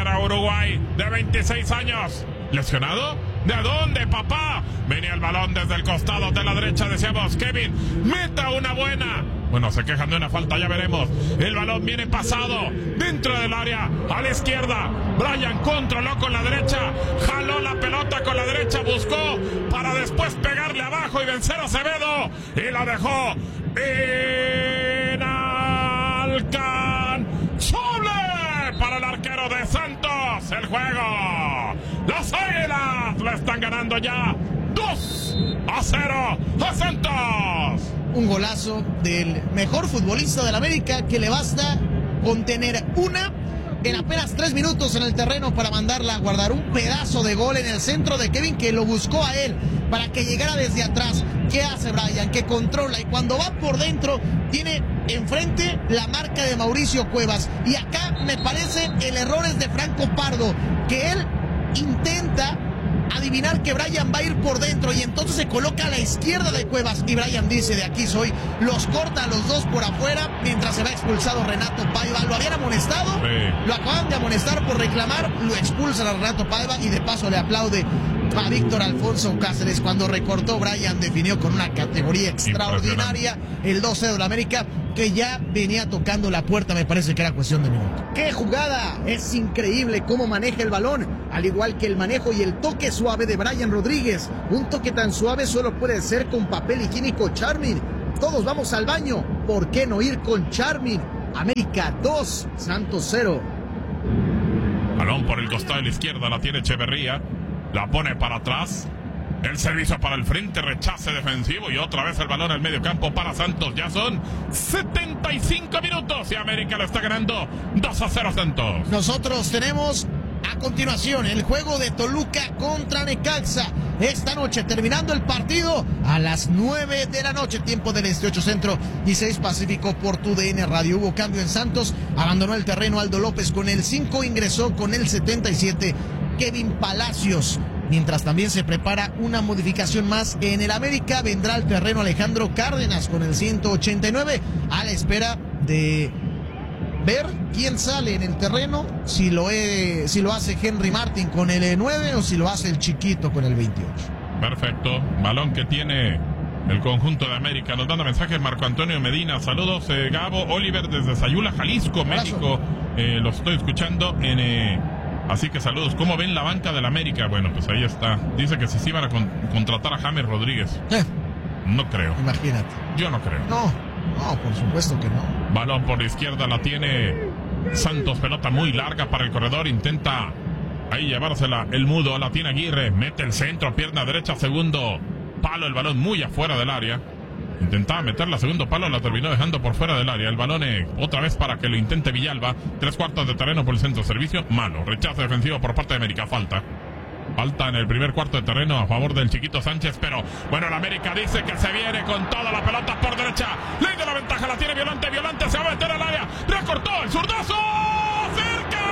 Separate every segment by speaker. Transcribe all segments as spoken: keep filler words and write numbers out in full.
Speaker 1: para Uruguay, de veintiséis años. ¿Lesionado? ¿De dónde, papá? Venía el balón desde el costado de la derecha, decíamos, Kevin, meta una buena. Bueno, se quejan de una falta, ya veremos. El balón viene pasado dentro del área, a la izquierda. Bryan controló con la derecha, jaló la pelota con la derecha, buscó para después pegarle abajo y vencer a Acevedo. Y la dejó inalcanzable para el arquero de Santos. El juego. Las Águilas lo están ganando ya dos a cero a Santos.
Speaker 2: Un golazo del mejor futbolista del América, que le basta con tener una en apenas tres minutos en el terreno para mandarla a guardar. Un pedazo de gol en el centro de Kevin, que lo buscó a él para que llegara desde atrás. ¿Qué hace Bryan? Que controla, y cuando va por dentro tiene enfrente la marca de Mauricio Cuevas. Y acá me parece el error es de Franco Pardo, que él intenta adivinar que Bryan va a ir por dentro y entonces se coloca a la izquierda de Cuevas y Bryan dice, de aquí soy, los corta a los dos por afuera mientras se va expulsado Renato Paiva. Lo habían amonestado, sí. Lo acaban de amonestar por reclamar, lo expulsan a Renato Paiva y de paso le aplaude a Víctor Alfonso Cáceres. Cuando recortó, Bryan definió con una categoría extraordinaria el dos cero de la América, que ya venía tocando la puerta, me parece que era cuestión de minuto. ¡Qué jugada! Es increíble cómo maneja el balón, al igual que el manejo y el toque suave de Bryan Rodríguez. Un toque tan suave solo puede ser con papel higiénico Charmin. Todos vamos al baño, ¿por qué no ir con Charmin? América dos, Santos cero.
Speaker 1: Balón por el costado de la izquierda, la tiene Echeverría, la pone para atrás. El servicio para el frente, rechace defensivo y otra vez el balón al medio campo para Santos. Ya son setenta y cinco minutos y América lo está ganando dos a cero Santos.
Speaker 2: Nosotros tenemos a continuación el juego de Toluca contra Necaxa. Esta noche, terminando el partido a las nueve de la noche, tiempo del este, ocho centro y seis pacífico por tu D N Radio. Hubo cambio en Santos, abandonó el terreno Aldo López con el cinco, ingresó con el setenta y siete Kevin Palacios. Mientras también se prepara una modificación más en el América, vendrá al terreno Alejandro Cárdenas con el ciento ochenta y nueve, a la espera de ver quién sale en el terreno, si lo, he, si lo hace Henry Martin con el nueve o si lo hace el chiquito con el veintiocho.
Speaker 1: Perfecto, balón que tiene el conjunto de América. Nos manda mensaje Marco Antonio Medina. Saludos, eh, Gabo Oliver desde Sayula, Jalisco, México. Eh, lo estoy escuchando en... Eh... Así que saludos. ¿Cómo ven la banca del América? Bueno, pues ahí está. Dice que si sí van a con contratar a James Rodríguez.
Speaker 2: ¿Eh?
Speaker 1: No creo.
Speaker 2: Imagínate.
Speaker 1: Yo no creo.
Speaker 2: No, no, por supuesto que no.
Speaker 1: Balón por la izquierda, la tiene Santos. Pelota muy larga para el corredor. Intenta ahí llevársela el Mudo. La tiene Aguirre. Mete el centro, pierna derecha, segundo palo. El balón muy afuera del área. Intentaba meterla, segundo palo, la terminó dejando por fuera del área. El balón eh, otra vez para que lo intente Villalba. Tres cuartos de terreno por el centro, servicio malo. Rechazo defensivo por parte de América, falta. Falta en el primer cuarto de terreno a favor del chiquito Sánchez, pero bueno, el América dice que se viene con toda la pelota por derecha. Ley de la ventaja, la tiene Violante, Violante se va a meter al área. Recortó el zurdazo. ¡Cerca!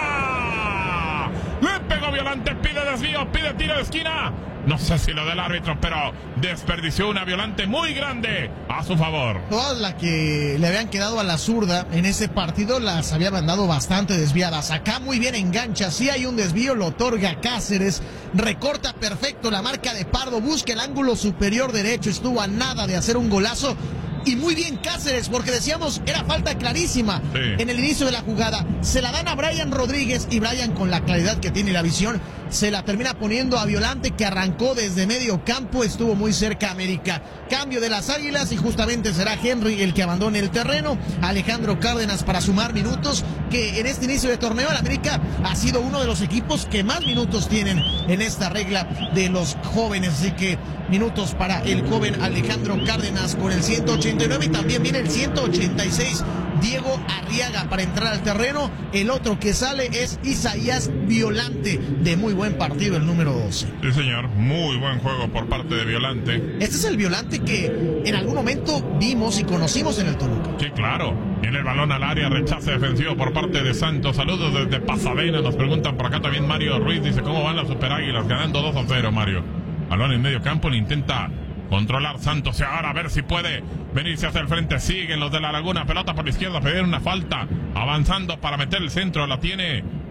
Speaker 1: Le pegó Violante, pide desvío, pide tiro de esquina. No sé si lo del árbitro, pero desperdició una Violante muy grande a su favor.
Speaker 2: Todas las que le habían quedado a la zurda en ese partido las había mandado bastante desviadas. Acá muy bien engancha, sí hay un desvío, lo otorga Cáceres, recorta perfecto la marca de Pardo, busca el ángulo superior derecho, estuvo a nada de hacer un golazo. Y muy bien Cáceres, porque decíamos, era falta clarísima sí. En el inicio de la jugada. Se la dan a Bryan Rodríguez y Bryan, con la claridad que tiene y la visión, se la termina poniendo a Violante, que arrancó desde medio campo, estuvo muy cerca América. Cambio de las Águilas y justamente será Henry el que abandone el terreno. Alejandro Cárdenas para sumar minutos, que en este inicio de torneo el América ha sido uno de los equipos que más minutos tienen en esta regla de los jóvenes. Así que minutos para el joven Alejandro Cárdenas con el ciento ochenta y nueve y también viene el ciento ochenta y seis Diego Arriaga para entrar al terreno. El otro que sale es Isaías Violante, de muy buen partido el número doce.
Speaker 1: Sí señor, muy buen juego por parte de Violante.
Speaker 2: Este es el Violante que en algún momento vimos y conocimos en el Toluca.
Speaker 1: Sí, claro. Viene el balón al área, rechace defensivo por parte de Santos. Saludos desde Pasadena, nos preguntan por acá también Mario Ruiz, dice cómo van las Super Águilas, ganando dos a cero Mario. Balón en medio campo, le intenta controlar Santos y ahora a ver si puede venirse hacia el frente. Siguen los de la Laguna, pelota por la izquierda, pedir una falta, avanzando para meter el centro, la tiene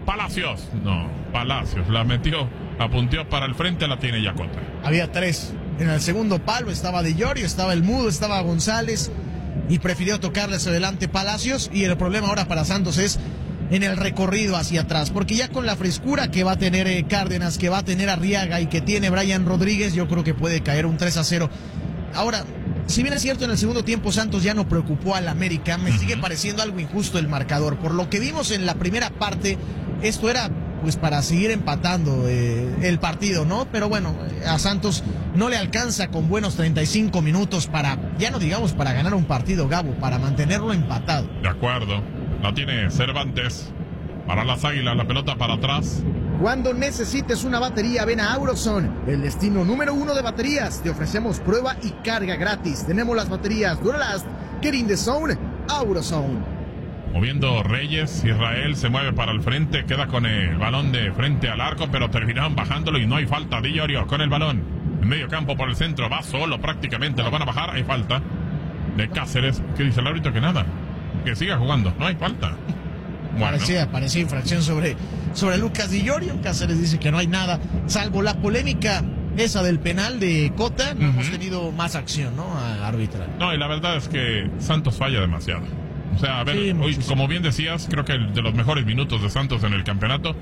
Speaker 1: Palacios. No, Palacios. La metió, apunteó para el frente, la tiene Yacota.
Speaker 2: Había tres. En el segundo palo estaba De Llorio, estaba el Mudo, estaba González. Y prefirió tocarle hacia adelante Palacios. Y el problema ahora para Santos es en el recorrido hacia atrás. Porque ya con la frescura que va a tener eh, Cárdenas, que va a tener Arriaga y que tiene Brian Rodríguez, yo creo que puede caer un tres a cero. Ahora, si bien es cierto, en el segundo tiempo Santos ya no preocupó al América, me uh-huh. sigue pareciendo algo injusto el marcador. Por lo que vimos en la primera parte, esto era pues para seguir empatando eh, el partido, ¿no? Pero bueno, a Santos no le alcanza con buenos treinta y cinco minutos para, ya no digamos para ganar un partido, Gabo, para mantenerlo empatado.
Speaker 1: De acuerdo, la tiene Cervantes para las Águilas, la pelota para atrás.
Speaker 2: Cuando necesites una batería, ven a Auroson, el destino número uno de baterías. Te ofrecemos prueba y carga gratis. Tenemos las baterías Duralast, Get in the Zone, Auroson.
Speaker 1: Moviendo Reyes, Israel se mueve para el frente, queda con el balón de frente al arco, pero terminaron bajándolo y no hay falta. Di Llorio con el balón, en medio campo por el centro, va solo prácticamente, lo van a bajar, hay falta de Cáceres. ¿Qué dice el árbitro? Que nada, que siga jugando, no hay falta. Bueno.
Speaker 2: Parecía, parecía infracción sobre, sobre Lucas Di Llorio. Cáceres dice que no hay nada, salvo la polémica esa del penal de Cota. No uh-huh. hemos tenido más acción, ¿no? A arbitrar.
Speaker 1: No, y la verdad es que Santos falla demasiado. O sea, a ver, sí, hoy, como bien decías, creo que el de los mejores minutos de Santos en el campeonato.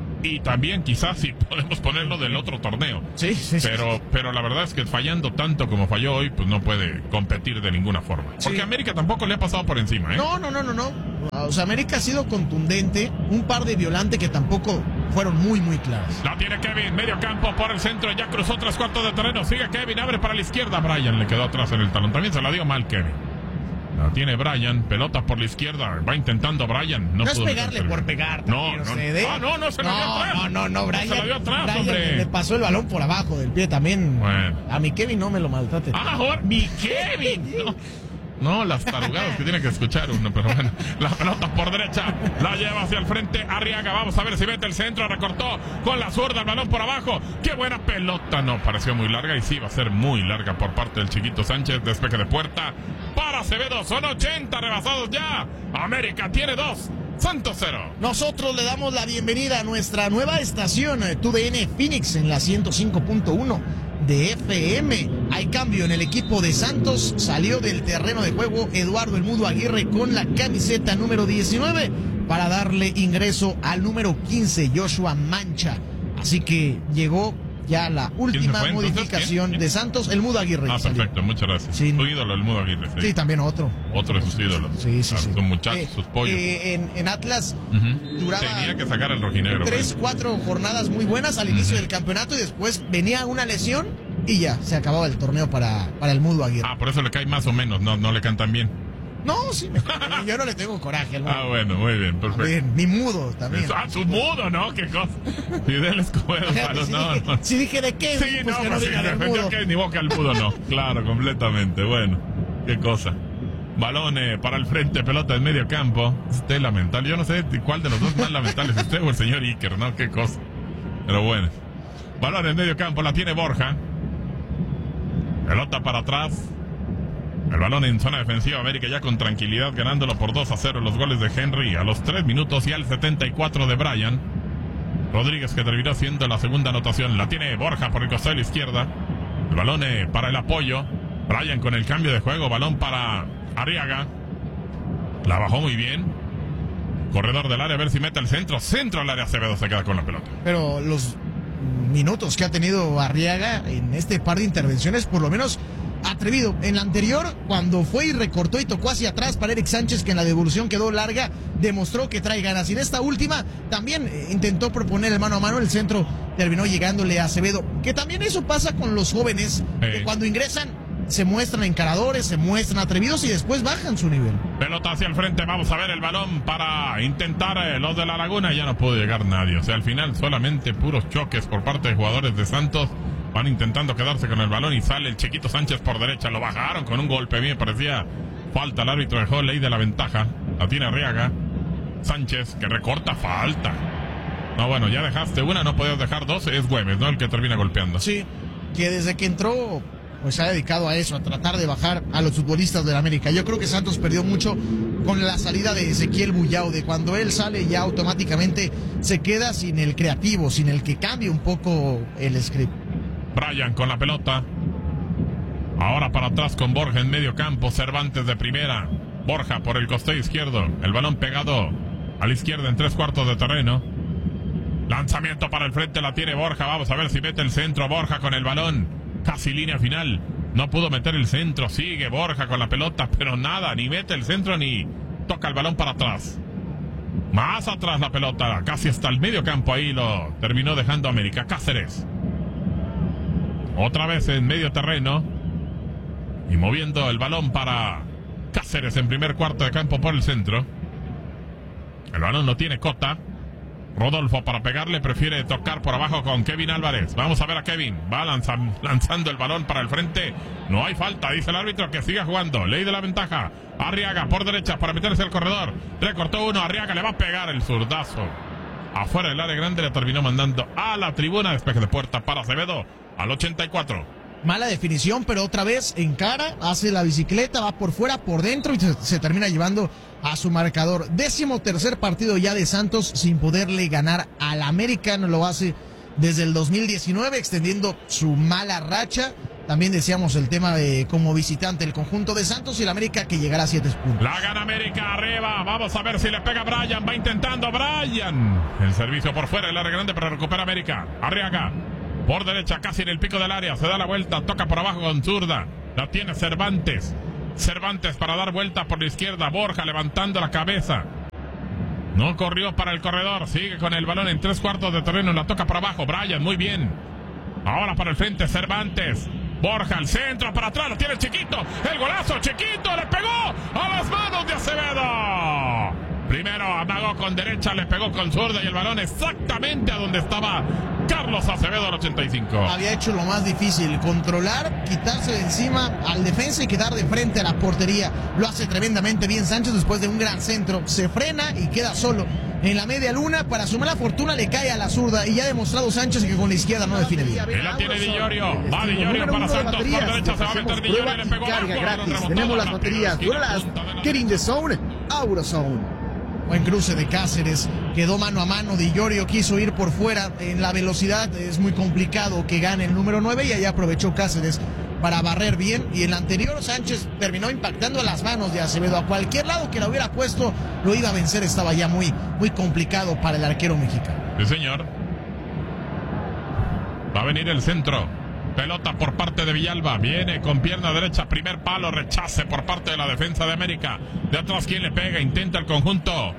Speaker 1: Y también quizás si podemos ponerlo del otro torneo.
Speaker 2: Sí, sí,
Speaker 1: pero,
Speaker 2: sí.
Speaker 1: Pero la verdad es que fallando tanto como falló hoy, pues no puede competir de ninguna forma. Porque
Speaker 2: sí.
Speaker 1: América tampoco le ha pasado por encima, ¿eh?
Speaker 2: No, no, no, no, no. O sea, América ha sido contundente. Un par de violantes que tampoco fueron muy, muy claras.
Speaker 1: La tiene Kevin, medio campo por el centro. Ya cruzó tres cuartos de terreno. Sigue Kevin, abre para la izquierda. Brian le quedó atrás en el talón. También se la dio mal Kevin. La tiene Brian, pelota por la izquierda, va intentando Brian. No,
Speaker 2: no es pegarle por pegar.
Speaker 1: No, no,
Speaker 2: usted, ¿eh?
Speaker 1: ah, no, no se la
Speaker 2: no,
Speaker 1: dio atrás.
Speaker 2: No, no, no, Brian.
Speaker 1: No se la dio atrás,
Speaker 2: Brian
Speaker 1: hombre.
Speaker 2: Le pasó el balón por abajo del pie también.
Speaker 1: Bueno.
Speaker 2: A mi Kevin no me lo maltrate.
Speaker 1: Ah, ahora, mi Kevin. No. No, las tarugadas que tiene que escuchar uno, pero bueno. La pelota por derecha, la lleva hacia el frente Arriaga, vamos a ver si mete el centro, recortó con la zurda el balón por abajo. ¡Qué buena pelota! No, pareció muy larga y sí va a ser muy larga por parte del chiquito Sánchez. Despeje de puerta para Acevedo, son ochenta rebasados ya. América tiene dos, Santos cero.
Speaker 2: Nosotros le damos la bienvenida a nuestra nueva estación, T U D N Phoenix, en la ciento cinco punto uno de F M. Hay cambio en el equipo de Santos. Salió del terreno de juego Eduardo El Mudo Aguirre con la camiseta número diecinueve para darle ingreso al número quince, Joshua Mancha. Así que llegó ya la última modificación de Santos, El Mudo Aguirre.
Speaker 1: Ah, perfecto, salió. Muchas gracias. Sí. Su ídolo, El Mudo Aguirre. Sí,
Speaker 2: sí, también otro.
Speaker 1: Otro de sus ídolos.
Speaker 2: Sí, sí, sí.
Speaker 1: Sus muchachos,
Speaker 2: eh,
Speaker 1: sus pollos.
Speaker 2: Eh, en, en Atlas
Speaker 1: uh-huh.
Speaker 2: duraba...
Speaker 1: Tenía que sacar el rojinegro.
Speaker 2: Tres,
Speaker 1: bueno.
Speaker 2: cuatro jornadas muy buenas al inicio uh-huh. del campeonato y después venía una lesión y ya, se acababa el torneo para, para El Mudo Aguirre.
Speaker 1: Ah, por eso le cae más o menos, no, no le cantan bien.
Speaker 2: No, sí, me, yo no le tengo coraje al Mudo.
Speaker 1: Ah, bueno, muy bien, perfecto.
Speaker 2: Bien, ni Mudo también.
Speaker 1: Ah, su Mudo, ¿no? Qué cosa. Fidel Escobedo, para
Speaker 2: si,
Speaker 1: no,
Speaker 2: dije,
Speaker 1: no.
Speaker 2: si dije de qué,
Speaker 1: sí,
Speaker 2: pues
Speaker 1: no,
Speaker 2: que no
Speaker 1: pues
Speaker 2: diga
Speaker 1: sí,
Speaker 2: del Mudo.
Speaker 1: Que ni boca al Mudo, no. Claro, completamente, bueno. Qué cosa. Balón eh, para el frente, pelota en medio campo. Usted lamentable. Yo no sé cuál de los dos más lamentables, usted o el señor Iker, ¿no? Qué cosa. Pero bueno. Balón en medio campo, la tiene Borja. Pelota para atrás. El balón en zona defensiva, América ya con tranquilidad ganándolo por dos a cero. Los goles de Henry a los tres minutos y al setenta y cuatro de Brian Rodríguez, que terminó siendo la segunda anotación. La tiene Borja por el costado de la izquierda. El balón eh, para el apoyo. Brian con el cambio de juego. Balón para Arriaga. La bajó muy bien. Corredor del área, a ver si mete el centro. Centro al área, Acevedo se queda con la pelota.
Speaker 2: Pero los minutos que ha tenido Arriaga en este par de intervenciones, por lo menos atrevido. En la anterior, cuando fue y recortó y tocó hacia atrás para Eric Sánchez, que en la devolución quedó larga, demostró que trae ganas. Y en esta última también eh, intentó proponer el mano a mano, el centro terminó llegándole a Acevedo. Que también eso pasa con los jóvenes,
Speaker 1: hey.
Speaker 2: que cuando ingresan se muestran encaradores, se muestran atrevidos y después bajan su nivel.
Speaker 1: Pelota hacia el frente, vamos a ver el balón para intentar eh, los de la Laguna. Ya no pudo llegar nadie, o sea, al final solamente puros choques por parte de jugadores de Santos. Van intentando quedarse con el balón y sale el chiquito Sánchez por derecha. Lo bajaron con un golpe. Bien, parecía falta. El árbitro dejó ley de la ventaja. La tiene Arriaga. Sánchez que recorta, falta. No, bueno, ya dejaste una, no podías dejar dos. Es Güemes, ¿no? El que termina golpeando.
Speaker 2: Sí, que desde que entró pues se ha dedicado a eso, a tratar de bajar a los futbolistas del América. Yo creo que Santos perdió mucho con la salida de Ezequiel Bullao, de cuando él sale ya automáticamente se queda sin el creativo, sin el que cambie un poco el script.
Speaker 1: Brian con la pelota. Ahora para atrás con Borja en medio campo, Cervantes de primera. Borja por el costado izquierdo, el balón pegado a la izquierda en tres cuartos de terreno. Lanzamiento para el frente, la tiene Borja, vamos a ver si mete el centro. Borja con el balón, casi línea final. No pudo meter el centro, sigue Borja con la pelota, pero nada, ni mete el centro ni toca el balón para atrás. Más atrás la pelota, casi hasta el medio campo, ahí lo terminó dejando América. Cáceres. Otra vez en medio terreno. Y moviendo el balón para Cáceres en primer cuarto de campo por el centro. El balón no tiene Cota. Rodolfo para pegarle prefiere tocar por abajo con Kevin Álvarez. Vamos a ver a Kevin. Va lanzan, lanzando el balón para el frente. No hay falta, dice el árbitro, que siga jugando. Ley de la ventaja. Arriaga por derecha para meterse al corredor. Recortó uno. Arriaga le va a pegar el zurdazo. Afuera del área grande, le terminó mandando a la tribuna. Despeje de puerta para Acevedo al ochenta y cuatro.
Speaker 2: Mala definición, pero otra vez en cara, hace la bicicleta, va por fuera, por dentro y se, se termina llevando a su marcador. Décimo tercer partido ya de Santos sin poderle ganar al América. No lo hace desde el dos mil diecinueve, extendiendo su mala racha. También decíamos el tema de como visitante el conjunto de Santos y el América que llegará a siete puntos.
Speaker 1: La gana América arriba. Vamos a ver si le pega Brian. Va intentando Brian. El servicio por fuera, el área grande, pero recupera América. Arriaga. Por derecha, casi en el pico del área. Se da la vuelta, toca por abajo con zurda. La tiene Cervantes. Cervantes para dar vuelta por la izquierda. Borja levantando la cabeza. No corrió para el corredor. Sigue con el balón en tres cuartos de terreno. La toca por abajo. Brian, muy bien. Ahora para el frente, Cervantes. Borja al centro, para atrás. Lo tiene Chiquito. El golazo, Chiquito. Le pegó a las manos de Acevedo. Primero amagó con derecha, le pegó con zurda y el balón exactamente a donde estaba Carlos Acevedo al ochenta y cinco.
Speaker 2: Había hecho lo más difícil, controlar, quitarse de encima al defensa y quedar de frente a la portería. Lo hace tremendamente bien Sánchez después de un gran centro. Se frena y queda solo en la media luna. Para su mala fortuna le cae a la zurda y ya ha demostrado Sánchez que con la izquierda no define bien.
Speaker 1: Él la tiene Di Llorio. Va Di Llorio para Santos. Por derecha se va a meter Di Llorio y le pegó
Speaker 3: carga gratis. Tenemos las baterías Duralast, Get in the Zone, Aurozone.
Speaker 2: Buen cruce de Cáceres, quedó mano a mano. Di Llorio quiso ir por fuera en la velocidad, es muy complicado que gane el número nueve y ahí aprovechó Cáceres para barrer bien. Y el anterior Sánchez terminó impactando las manos de Acevedo. A cualquier lado que lo hubiera puesto lo iba a vencer, estaba ya muy, muy complicado para el arquero mexicano.
Speaker 1: Sí, señor. Va a venir el centro. Pelota por parte de Villalba. Viene con pierna derecha. Primer palo. Rechace por parte de la defensa de América. De atrás, ¿quién le pega? Intenta el conjunto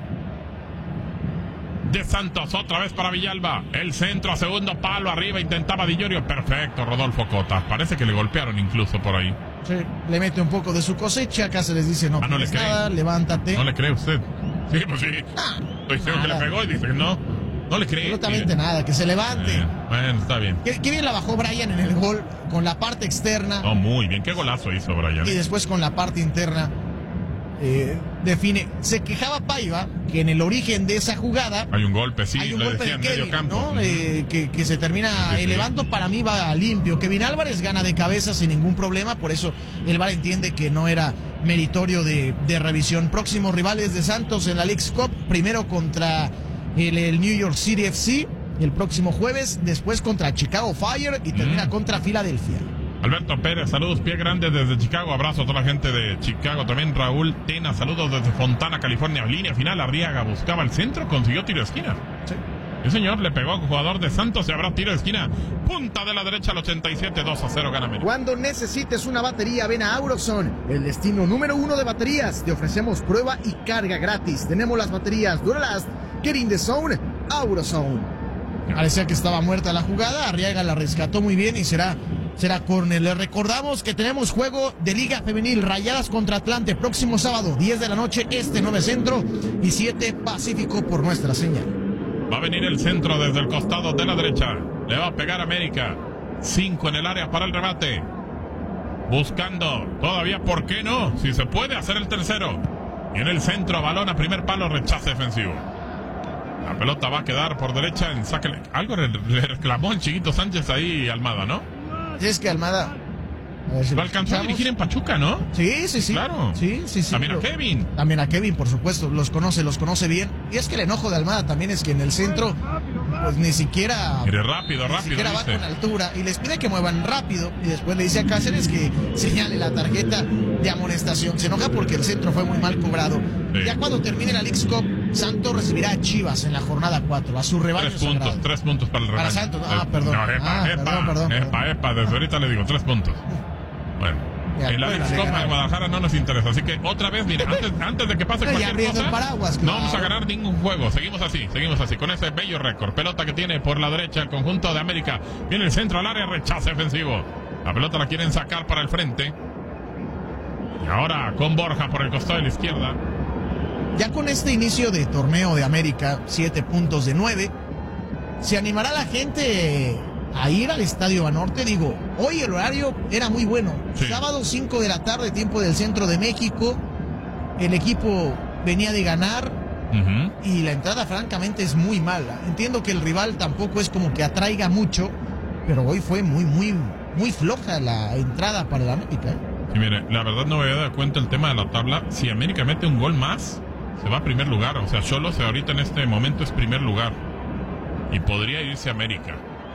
Speaker 1: de Santos. Otra vez para Villalba. El centro a segundo palo. Arriba intentaba Di Llorio. Perfecto, Rodolfo Cota. Parece que le golpearon incluso por ahí.
Speaker 2: Sí, le mete un poco de su cosecha. Acá se les dice no,
Speaker 1: ah, no le cree.
Speaker 2: Nada, levántate.
Speaker 1: ¿No le cree usted? Sí, pues sí. Ah, Estoy seguro que le pegó y dice que no. No le cree.
Speaker 2: Absolutamente nada, que se levante.
Speaker 1: Eh, bueno, está bien.
Speaker 2: Qué, qué bien la bajó Brian en el gol, con la parte externa.
Speaker 1: No, muy bien. Qué golazo hizo Brian.
Speaker 2: Y después con la parte interna eh, define. Se quejaba Paiva que en el origen de esa jugada
Speaker 1: hay un golpe, sí,
Speaker 2: hay un
Speaker 1: le
Speaker 2: golpe
Speaker 1: decía
Speaker 2: de
Speaker 1: en
Speaker 2: Kevin,
Speaker 1: medio campo.
Speaker 2: ¿no?
Speaker 1: Uh-huh.
Speaker 2: eh, que, que se termina
Speaker 1: sí, sí.
Speaker 2: elevando. Para mí va limpio. Kevin Álvarez gana de cabeza sin ningún problema. Por eso el V A R entiende que no era meritorio de, de revisión. Próximos rivales de Santos en la Leagues Cup. Primero contra el, el New York City F C el próximo jueves, después contra Chicago Fire y termina mm. contra Filadelfia.
Speaker 1: Alberto Pérez, saludos, pie grande desde Chicago, abrazo a toda la gente de Chicago, también Raúl Tena, saludos desde Fontana, California, línea final, Arriaga buscaba el centro, consiguió tiro de esquina.
Speaker 2: Sí.
Speaker 1: El señor le pegó a un jugador de Santos y habrá tiro de esquina, punta de la derecha al ochenta y siete, dos a cero gana América.
Speaker 3: Cuando necesites una batería, ven a Aurozone, el destino número uno de baterías. Te ofrecemos prueba y carga gratis. Tenemos las baterías Duralast, Get in the Zone, Aurozone.
Speaker 2: Parecía que estaba muerta la jugada, Arriaga la rescató muy bien y será, será córner. Les recordamos que tenemos juego de Liga Femenil, Rayadas contra Atlante, próximo sábado, diez de la noche, este nueve Centro y siete Pacífico por nuestra señal.
Speaker 1: Va a venir el centro desde el costado de la derecha, le va a pegar América, cinco en el área para el remate, buscando todavía, ¿por qué no? Si se puede hacer el tercero, y en el centro, balón a primer palo, rechace defensivo. La pelota va a quedar por derecha en saque. Algo le reclamó el Chiquito Sánchez ahí Almada, ¿no?
Speaker 2: Es que Almada A ver si
Speaker 1: lo alcanzó a dirigir en Pachuca, ¿no?
Speaker 2: Sí, sí, sí.
Speaker 1: Claro.
Speaker 2: Sí, sí, sí.
Speaker 1: También a
Speaker 2: lo,
Speaker 1: Kevin.
Speaker 2: También a Kevin, por supuesto. Los conoce, los conoce bien. Y es que el enojo de Almada también es que en el centro, pues ni siquiera...
Speaker 1: Mire, rápido,
Speaker 2: ni
Speaker 1: rápido,
Speaker 2: siquiera va
Speaker 1: dice.
Speaker 2: con altura. Y les pide que muevan rápido. Y después le dice a Cáceres que señale la tarjeta de amonestación. Se enoja porque el centro fue muy mal cobrado.
Speaker 1: Sí.
Speaker 2: Ya cuando termine la Leagues Cup, Santos recibirá a Chivas en la jornada cuatro, a su rebaño
Speaker 1: Tres puntos,
Speaker 2: sagrado.
Speaker 1: tres puntos para el rebaño.
Speaker 2: Para Santos, ah,
Speaker 1: Eh,
Speaker 2: perdón.
Speaker 1: No, epa,
Speaker 2: Ah,
Speaker 1: epa,
Speaker 2: perdón, perdón,
Speaker 1: epa,
Speaker 2: perdón.
Speaker 1: epa, desde ahorita le digo, tres puntos. Bueno,
Speaker 2: Ya,
Speaker 1: en la
Speaker 2: bueno,
Speaker 1: Leagues
Speaker 2: le
Speaker 1: Cup
Speaker 2: ganaron.
Speaker 1: en Guadalajara no nos interesa, así que otra vez, mire, antes, antes de que pase
Speaker 2: Ya
Speaker 1: cualquier
Speaker 2: abriendo
Speaker 1: cosa,
Speaker 2: el paraguas,
Speaker 1: no
Speaker 2: claro.
Speaker 1: vamos a ganar ningún juego. Seguimos así, seguimos así, con ese bello récord. Pelota que tiene por la derecha el conjunto de América. Viene el centro al área, rechace ofensivo. La pelota la quieren sacar para el frente. Y ahora con Borja por el costado de la izquierda.
Speaker 2: Ya con este inicio de torneo de América, siete puntos de nueve, ¿se animará la gente a ir al Estadio Banorte? Digo, hoy el horario era muy bueno.
Speaker 1: Sí.
Speaker 2: Sábado cinco de la tarde, tiempo del centro de México. El equipo venía de ganar
Speaker 1: Uh-huh.
Speaker 2: y la entrada francamente es muy mala. Entiendo que el rival tampoco es como que atraiga mucho, pero hoy fue muy, muy, muy floja la entrada para el América. ¿eh?
Speaker 1: Y mire, la verdad no me había dado cuenta el tema de la tabla. Si América mete un gol más, se va a primer lugar. O sea, Xolos ahorita en este momento es primer lugar. Y podría irse a América.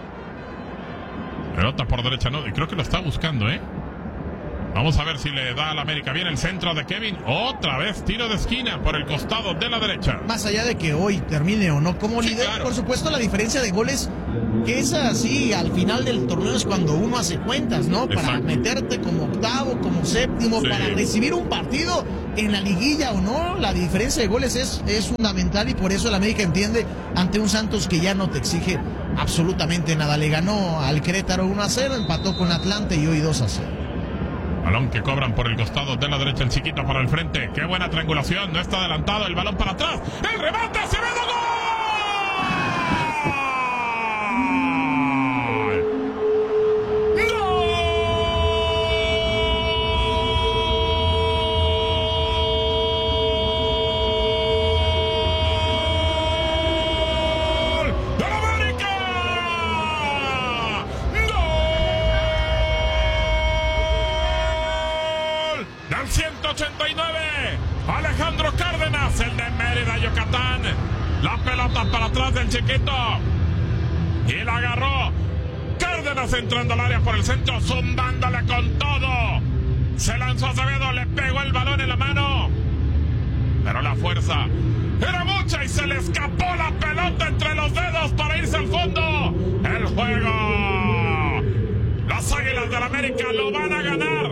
Speaker 1: Pelota por derecha, no. Y creo que lo está buscando, ¿eh? Vamos a ver si le da al América. Viene el centro de Kevin. Otra vez tiro de esquina por el costado de la derecha.
Speaker 2: Más allá de que hoy termine o no como
Speaker 1: Sí,
Speaker 2: líder,
Speaker 1: claro.
Speaker 2: por supuesto la diferencia de goles, que es así, al final del torneo es cuando uno hace cuentas, ¿no? Para
Speaker 1: Exacto.
Speaker 2: meterte como octavo, como séptimo,
Speaker 1: Sí.
Speaker 2: para recibir un partido en la liguilla o no, la diferencia de goles es, es fundamental y por eso el América entiende ante un Santos que ya no te exige absolutamente nada. Le ganó al Querétaro uno a cero, empató con Atlante y hoy dos a cero.
Speaker 1: Balón que cobran por el costado de la derecha, el chiquito para el frente. Qué buena triangulación, no está adelantado, el balón para atrás. El remate, Acevedo, gol. ¡Gol del América! ¡Gol del ciento ochenta y nueve! Alejandro Cárdenas, el de Mérida, Yucatán. La pelota para atrás del chiquito. Y la agarró. Cárdenas entrando al área por el centro, zumbándole con todo. Se lanzó Acevedo, le pegó el balón en la mano. Pero la fuerza era mucha y se le escapó la pelota entre los dedos para irse al fondo. El juego. Las Águilas del América lo van a ganar.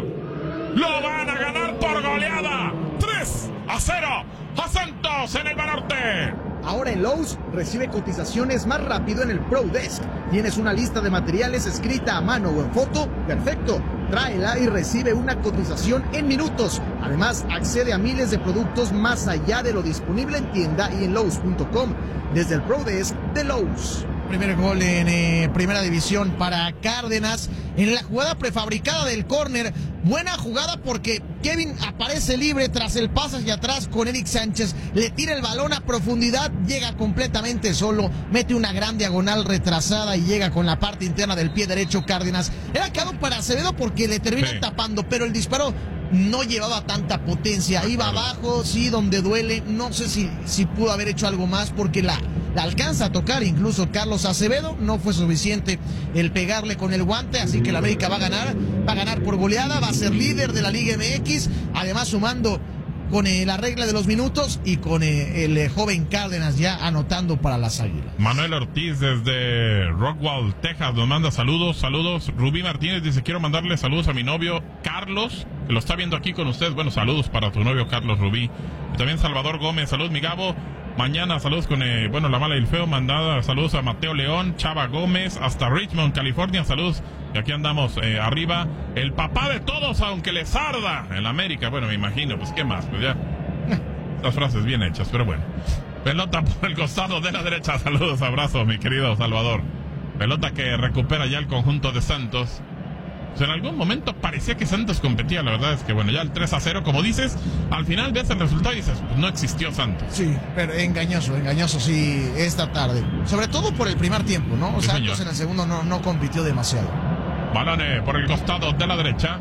Speaker 1: Lo van a ganar por goleada. tres a cero a Santos en el Banorte.
Speaker 3: Ahora en Lowe's recibe cotizaciones más rápido en el Pro Desk. ¿Tienes una lista de materiales escrita a mano o en foto? Perfecto. Tráela y recibe una cotización en minutos. Además, accede a miles de productos más allá de lo disponible en tienda y en Lowe's punto com. Desde el Pro Desk de Lowe's.
Speaker 2: Primer gol en eh, primera división para Cárdenas en la jugada prefabricada del córner. Buena jugada porque Kevin aparece libre tras el pase hacia atrás con Eric Sánchez. Le tira el balón a profundidad, llega completamente solo, mete una gran diagonal retrasada y llega con la parte interna del pie derecho Cárdenas. Era quedado para Acevedo porque le termina
Speaker 1: Sí.
Speaker 2: tapando, pero el disparo no llevaba tanta potencia. Iba abajo, sí, donde duele. No sé si, si pudo haber hecho algo más porque la... La alcanza a tocar incluso Carlos Acevedo, no fue suficiente el pegarle con el guante, así que la América va a ganar, va a ganar por goleada, va a ser líder de la Liga M X, además sumando con eh, la regla de los minutos y con eh, el eh, joven Cárdenas ya anotando para las Águilas.
Speaker 1: Manuel Ortiz desde Rockwall, Texas, nos manda saludos, saludos. Rubí Martínez dice, quiero mandarle saludos a mi novio Carlos, que lo está viendo aquí con ustedes. Bueno, saludos para tu novio Carlos Rubí. Y también Salvador Gómez, saludos mi Gabo. Mañana saludos con, eh, bueno, la mala y el feo, mandada saludos a Mateo León, Chava Gómez, hasta Richmond, California, saludos. Y aquí andamos eh, arriba, el papá de todos, aunque les arda en América. Bueno, me imagino, pues qué más, pues ya. Estas frases bien hechas, pero bueno. Pelota por el costado de la derecha, saludos, abrazo, mi querido Salvador. Pelota que recupera ya el conjunto de Santos. O sea, en algún momento parecía que Santos competía, la verdad es que bueno, ya el tres a cero, como dices, al final ves el resultado y dices, pues no existió Santos.
Speaker 2: Sí, pero engañoso, engañoso sí esta tarde. Sobre todo por el primer tiempo, ¿no?
Speaker 1: Sí,
Speaker 2: Santos
Speaker 1: señor.
Speaker 2: en el segundo no, no compitió demasiado.
Speaker 1: Balón eh, por el costado de la derecha.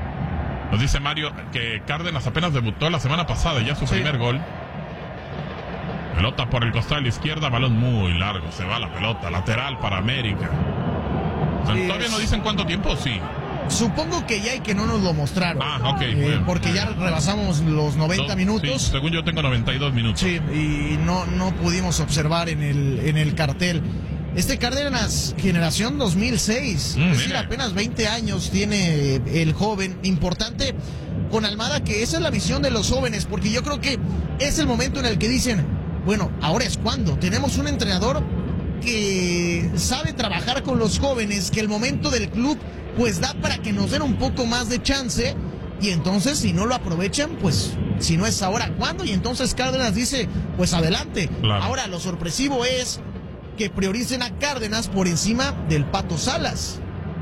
Speaker 1: Nos dice Mario que Cárdenas apenas debutó la semana pasada, ya su sí. primer gol. Pelota por el costado de la izquierda, balón muy largo, se va la pelota, lateral para América. O sea, sí, ¿todavía no dicen cuánto tiempo? Sí.
Speaker 2: Supongo que ya hay que no nos lo mostraron.
Speaker 1: Ah, ok.
Speaker 2: Eh,
Speaker 1: bueno.
Speaker 2: Porque ya rebasamos los noventa minutos.
Speaker 1: Sí, según yo tengo noventa y dos minutos.
Speaker 2: Sí, y no, no pudimos observar en el, en el cartel. Este Cárdenas, generación dos mil seis, mm, es decir, apenas veinte años tiene el joven. Importante con Almada que esa es la visión de los jóvenes, porque yo creo que es el momento en el que dicen, bueno, ahora es cuando. Tenemos un entrenador que sabe trabajar con los jóvenes, que el momento del club pues da para que nos den un poco más de chance, y entonces si no lo aprovechan, pues si no es ahora, ¿cuándo? Y entonces Cárdenas dice, pues adelante.
Speaker 1: Claro.
Speaker 2: Ahora lo sorpresivo es que prioricen a Cárdenas por encima del Pato Salas.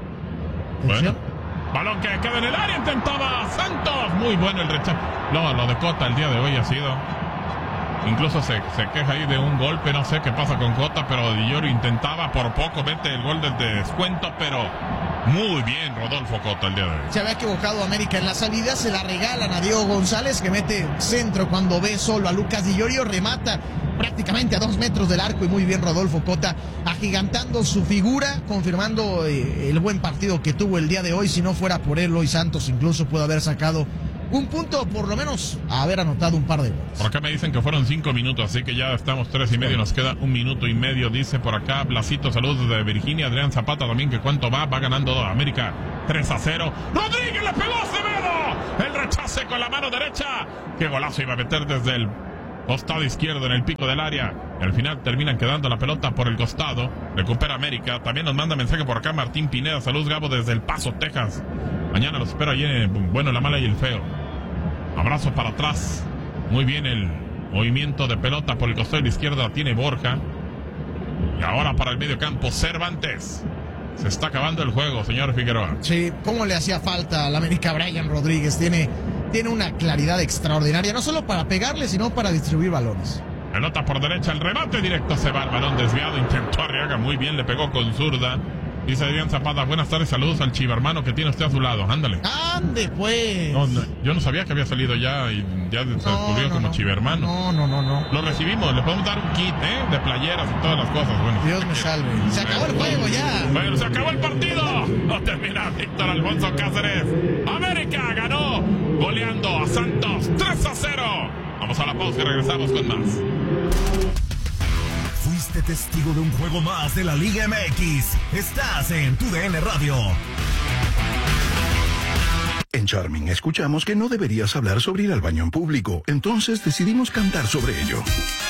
Speaker 1: Bueno, balón que queda en el área, intentaba Santos, muy bueno el rechazo. No, lo de Cota el día de hoy ha sido, incluso se, se queja ahí de un golpe, no sé qué pasa con Cota, pero Di Llorio intentaba, por poco mete el gol desde descuento, pero muy bien Rodolfo Cota el día de hoy.
Speaker 2: Se había equivocado América en la salida, se la regalan a Diego González, que mete centro cuando ve solo a Lucas Di Llorio, remata prácticamente a dos metros del arco, y muy bien Rodolfo Cota agigantando su figura, confirmando eh, el buen partido que tuvo el día de hoy. Si no fuera por él, hoy Santos incluso pudo haber sacado un punto, por lo menos haber anotado un par de goles.
Speaker 1: Por acá me dicen que fueron cinco minutos, así que ya estamos tres y medio, nos queda un minuto y medio. Dice por acá Blasito, saludos de Virginia. Adrián Zapata también, que cuánto va, va ganando América tres a cero. Rodríguez le pegó a Acevedo, el rechace con la mano derecha, qué golazo iba a meter desde el costado izquierdo en el pico del área. Y al final terminan quedando la pelota por el costado. Recupera América. También nos manda mensaje por acá Martín Pineda. Saludos, Gabo, desde El Paso, Texas. Mañana los espero allí en Bueno, la Mala y el Feo. Abrazo para atrás. Muy bien el movimiento de pelota por el costado de la izquierda. Tiene Borja. Y ahora para el medio campo, Cervantes. Se está acabando el juego, señor Figueroa.
Speaker 2: Sí, cómo le hacía falta al América Brian Rodríguez. Tiene, tiene una claridad extraordinaria, no solo para pegarle, sino para distribuir balones.
Speaker 1: Pelota por derecha, el remate directo, se va el balón desviado, intentó Arriaga, muy bien, le pegó con zurda. Dice Adrián Zapata, buenas tardes, saludos al chivermano que tiene usted a su lado, ándale.
Speaker 2: Ande pues.
Speaker 1: No, no, yo no sabía que había salido ya y ya se descubrió
Speaker 2: no, no,
Speaker 1: como
Speaker 2: no.
Speaker 1: chivermano.
Speaker 2: No, no, no, no.
Speaker 1: Lo recibimos, le podemos dar un kit, ¿eh? De playeras y todas las cosas, bueno.
Speaker 2: Dios me salve. Se acabó el juego ya.
Speaker 1: Bueno, se acabó el partido. No termina Víctor Alfonso Cáceres. América ganó goleando a Santos tres a cero. Vamos a la pausa y regresamos con más.
Speaker 4: Fuiste testigo de un juego más de la Liga M X. Estás en tu D N Radio.
Speaker 5: En Charming escuchamos que no deberías hablar sobre ir al baño en público, entonces decidimos cantar sobre ello.